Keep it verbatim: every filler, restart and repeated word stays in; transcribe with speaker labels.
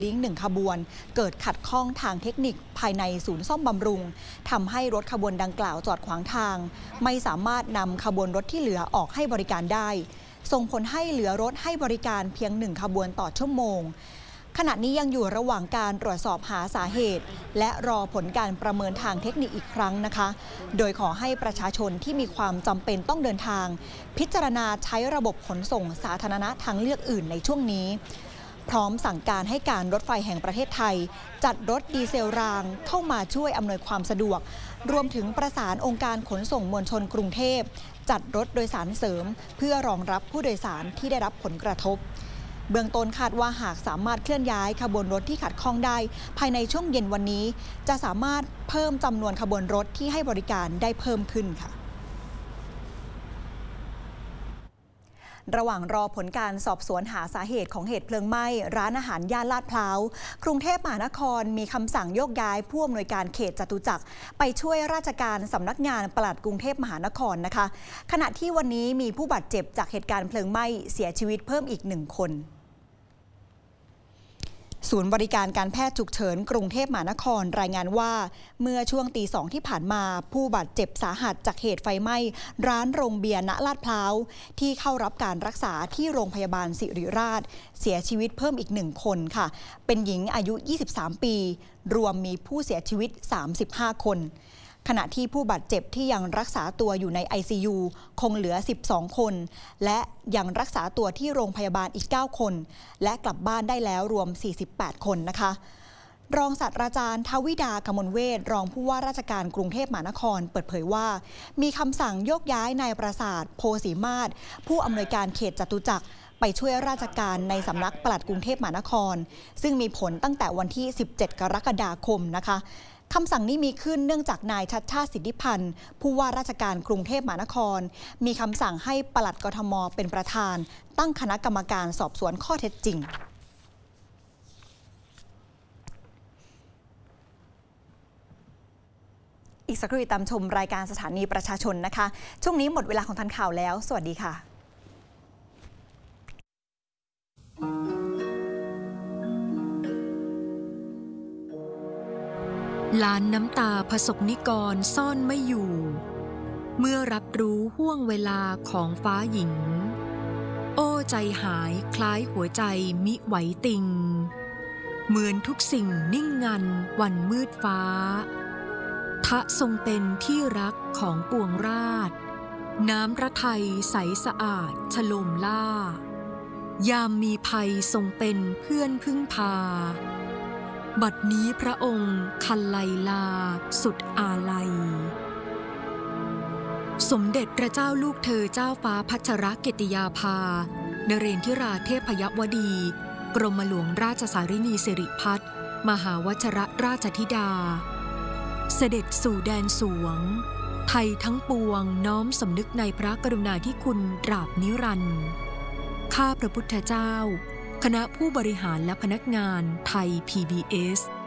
Speaker 1: ลิงก์หนึ่งขบวนเกิดขัดข้องทางเทคนิคภายในศูนย์ซ่อมบำรุงทำให้รถขบวนดังกล่าวจอดขวางทางไม่สามารถนำขบวนรถที่เหลือออกให้บริการได้ส่งผลให้เหลือรถให้บริการเพียงหนึ่งขบวนต่อชั่วโมงขณะนี้ยังอยู่ระหว่างการตรวจสอบหาสาเหตุและรอผลการประเมินทางเทคนิคอีกครั้งนะคะโดยขอให้ประชาชนที่มีความจำเป็นต้องเดินทางพิจารณาใช้ระบบขนส่งสาธารณะทางเลือกอื่นในช่วงนี้พร้อมสั่งการให้การรถไฟแห่งประเทศไทยจัดรถดีเซลรางเข้ามาช่วยอำนวยความสะดวกรวมถึงประสานองค์การขนส่งมวลชนกรุงเทพจัดรถโดยสารเสริมเพื่อรองรับผู้โดยสารที่ได้รับผลกระทบเบื้องต้นคาดว่าหากสามารถเคลื่อนย้ายขบวนรถที่ขัดข้องได้ภายในช่วงเย็นวันนี้จะสามารถเพิ่มจำนวนขบวนรถที่ให้บริการได้เพิ่มขึ้นค่ะระหว่างรอผลการสอบสวนหาสาเหตุของเหตุเพลิงไหม้ร้านอาหารย่านลาดพร้าวกรุงเทพมหานครมีคำสั่งโยกย้ายผู้อำนวยการเขตจตุจักรไปช่วยราชการสำนักงานปลัดกรุงเทพมหานครนะคะขณะที่วันนี้มีผู้บาดเจ็บจากเหตุการณ์เพลิงไหม้เสียชีวิตเพิ่มอีกหนึ่งคนศูนย์บริการการแพทย์ฉุกเฉินกรุงเทพมหานครรายงานว่าเมื่อช่วงตีสองที่ผ่านมาผู้บาดเจ็บสาหัสจากเหตุไฟไหม้ร้านโรงเบียร์ณลาดพร้าวที่เข้ารับการรักษาที่โรงพยาบาลศิริราชเสียชีวิตเพิ่มอีกหนึ่งคนค่ะเป็นหญิงอายุยี่สิบสามปีรวมมีผู้เสียชีวิตสามสิบห้าคนขณะที่ผู้บาดเจ็บที่ยังรักษาตัวอยู่ใน ไอ ซี ยู คงเหลือสิบสองคนและยังรักษาตัวที่โรงพยาบาลอีกเก้าคนและกลับบ้านได้แล้วรวมสี่สิบแปดคนนะคะรองศาสตราจารย์ทวิดากมลเวชรองผู้ว่าราชการกรุงเทพมหานครเปิดเผยว่ามีคำสั่งโยกย้ายนายประสาทโพสีมาศผู้อำนวยการเขตจตุจักรไปช่วยราชการในสำนักปลัดกรุงเทพมหานครซึ่งมีผลตั้งแต่วันที่สิบเจ็ดกรกฎาคมนะคะคำสั่งนี้มีขึ้นเนื่องจากนายชัชชาติสิทธิพันธ์ผู้ว่าราชการกรุงเทพมหานครมีคำสั่งให้ปลัดกทมเป็นประธานตั้งคณะกรรมการสอบสวนข้อเท็จจริงอีกสักครู่ติดตามชมรายการสถานีประชาชนนะคะช่วงนี้หมดเวลาของทันข่าวแล้วสวัสดีค่ะ
Speaker 2: ล้านน้ำตาผสกนิกรซ่อนไม่อยู่เมื่อรับรู้ห่วงเวลาของฟ้าหญิงโอ้ใจหายคล้ายหัวใจมิไหวติงเหมือนทุกสิ่งนิ่งงันวันมืดฟ้าทะทรงเป็นที่รักของปวงราษฎร์น้ำพระทัยใสสะอาดฉโลมล่ายามมีภัยทรงเป็นเพื่อนพึ่งพาบัดนี้พระองค์คันไลลาสุดอาลัยสมเด็จพระเจ้าลูกเธอเจ้าฟ้าพัชรกิติยาภานเรนทิราเทพยวดีกรมหลวงราชสารินีสิริพัฒน์มหาวชรราชธิดาเสด็จสู่แดนสวงไทยทั้งปวงน้อมสำนึกในพระกรุณาธิคุณตราบนิรันดร์ข้าพระพุทธเจ้าคณะผู้บริหารและพนักงานไทย พี บี เอส